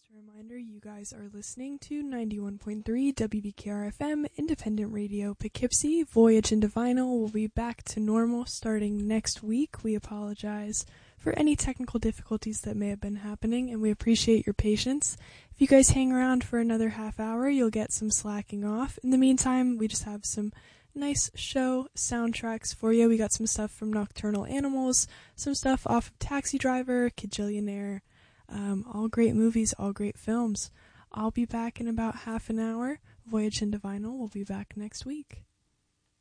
Just a reminder, you guys are listening to 91.3 WBKR-FM, Independent Radio, Poughkeepsie. Voyage into Vinyl will be back to normal starting next week. We apologize for any technical difficulties that may have been happening, and we appreciate your patience. If you guys hang around for another half hour, you'll get some slacking off. In the meantime, we just have some nice show soundtracks for you. We got some stuff from Nocturnal Animals, some stuff off of Taxi Driver, Kajillionaire. All great movies, all great films. I'll be back in about half an hour. Voyage into Vinyl will be back next week.